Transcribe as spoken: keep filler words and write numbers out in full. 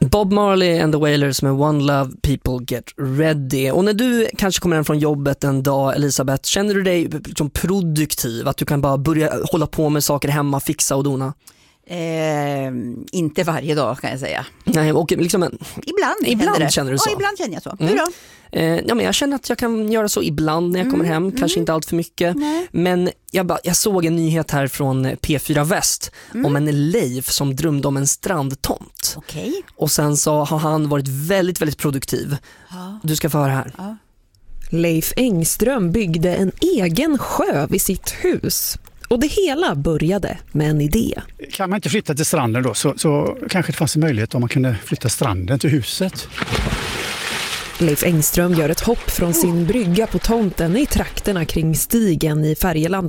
Bob Marley and the Wailers med One Love, People Get Ready. Och när du kanske kommer hem från jobbet en dag, Elisabeth, känner du dig liksom produktiv? Att du kan bara börja hålla på med saker hemma, fixa och dona? Eh, inte varje dag kan jag säga. Nej, och liksom en, ibland ibland känner du så. Ja, ibland känner jag så. Mm. Hur då? Eh, ja, men jag känner att jag kan göra så ibland när jag kommer Mm. hem, kanske Mm. inte allt för mycket. Nej. Men jag, ba, jag såg en nyhet här från P fyra Väst Mm. om en Leif som drömde om en strandtomt. Okej. Och sen så har han varit väldigt, väldigt produktiv. Ja. Du ska få höra här. Ja. Leif Engström byggde en egen sjö vid sitt hus. Och det hela började med en idé. Kan man inte flytta till stranden då så, så kanske det fanns en möjlighet om man kunde flytta stranden till huset. Leif Engström gör ett hopp från sin brygga på tomten i trakterna kring Stigen i Färgelanda.